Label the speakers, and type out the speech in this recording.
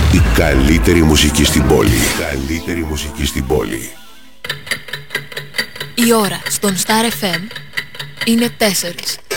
Speaker 1: Η καλύτερη μουσική στην πόλη. Η καλύτερη μουσική στην πόλη.
Speaker 2: Η ώρα στον Star FM είναι 4.